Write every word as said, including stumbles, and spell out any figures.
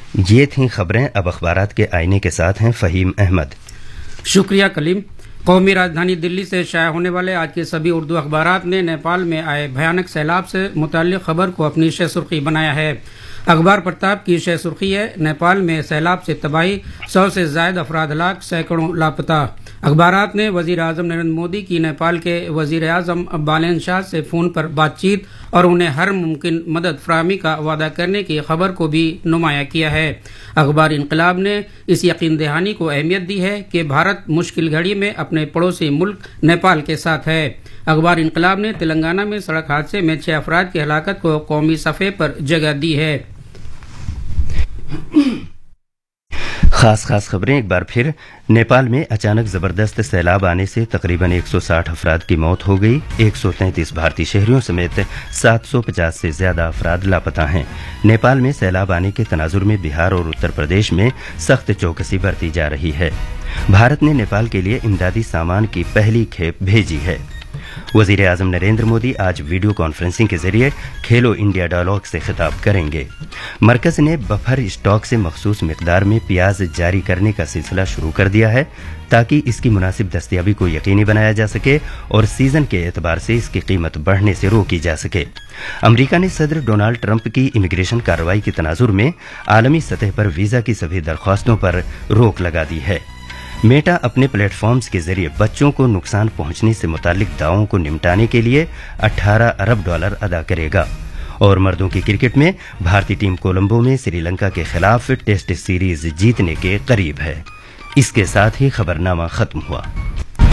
یہ تھیں خبریں، اب اخبارات کے آئینے کے ساتھ ہیں فہیم احمد۔ شکریہ کلیم۔ قومی راجدھانی دلی سے شائع ہونے والے آج کے سبھی اردو اخبارات نے نیپال میں آئے بھیانک سیلاب سے متعلق خبر کو اپنی شہ سرخی بنایا ہے۔ اخبار پرتاپ کی شہ سرخی ہے: نیپال میں سیلاب سے تباہی، سو سے زائد افراد ہلاک، سینکڑوں لاپتہ۔ اخبارات نے وزیر اعظم نریندر مودی کی نیپال کے وزیر اعظم بالین شاہ سے فون پر بات چیت اور انہیں ہر ممکن مدد فراہمی کا وعدہ کرنے کی خبر کو بھی نمایاں کیا ہے۔ اخبار انقلاب نے اس یقین دہانی کو اہمیت دی ہے کہ بھارت مشکل گھڑی میں اپنے پڑوسی ملک نیپال کے ساتھ ہے۔ اخبار انقلاب نے تلنگانہ میں سڑک حادثے میں چھ افراد کی ہلاکت کو قومی صفحے پر جگہ دی ہے۔ خاص خاص خبریں ایک بار پھر۔ نیپال میں اچانک زبردست سیلاب آنے سے تقریباً ایک سو ساٹھ افراد کی موت ہو گئی۔ ایک سو تینتیس بھارتی شہریوں سمیت سات سو پچاس سے زیادہ افراد لاپتہ ہیں۔ نیپال میں سیلاب آنے کے تناظر میں بہار اور اتر پردیش میں سخت چوکسی برتی جا رہی ہے۔ بھارت نے نیپال کے لیے امدادی سامان کی پہلی کھیپ بھیجی ہے۔ وزیر اعظم نریندر مودی آج ویڈیو کانفرنسنگ کے ذریعے کھیلو انڈیا ڈائیلاگ سے خطاب کریں گے۔ مرکز نے بفر اسٹاک سے مخصوص مقدار میں پیاز جاری کرنے کا سلسلہ شروع کر دیا ہے تاکہ اس کی مناسب دستیابی کو یقینی بنایا جا سکے اور سیزن کے اعتبار سے اس کی قیمت بڑھنے سے روکی جا سکے۔ امریکہ نے صدر ڈونالڈ ٹرمپ کی امیگریشن کارروائی کے تناظر میں عالمی سطح پر ویزا کی سبھی درخواستوں پر روک لگا دی ہے۔ میٹا اپنے پلیٹ فارمز کے ذریعے بچوں کو نقصان پہنچنے سے متعلق دعووں کو نمٹانے کے لیے اٹھارہ ارب ڈالر ادا کرے گا۔ اور مردوں کی کرکٹ میں بھارتی ٹیم کولمبو میں سری لنکا کے خلاف ٹیسٹ سیریز جیتنے کے قریب ہے۔ اس کے ساتھ ہی خبرنامہ ختم ہوا۔